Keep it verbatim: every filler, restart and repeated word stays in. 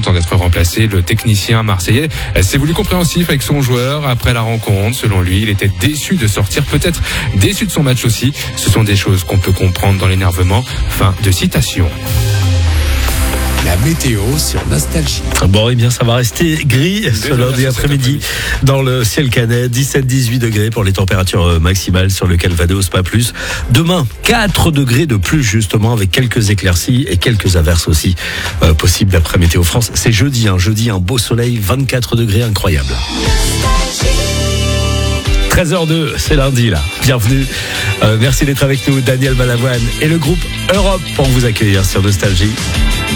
content d'être remplacé. Le technicien marseillais s'est voulu compréhensif avec son joueur après la rencontre. Selon lui, il était déçu de sortir, peut-être déçu de son match aussi. Ce sont des choses qu'on peut comprendre dans l'énervement. Fin de citation. La météo sur Nostalgie. Bon, eh bien, ça va rester gris ce lundi après-midi dans le ciel canet. dix-sept à dix-huit degrés pour les températures maximales sur le Calvados, pas plus. Demain, quatre degrés de plus, justement, avec quelques éclaircies et quelques averses aussi euh, possibles d'après Météo France. C'est jeudi, hein, jeudi, un beau soleil, vingt-quatre degrés, incroyable. treize heures deux, c'est lundi là. Bienvenue. Euh, merci d'être avec nous, Daniel Balavoine et le groupe Europe pour vous accueillir sur Nostalgie.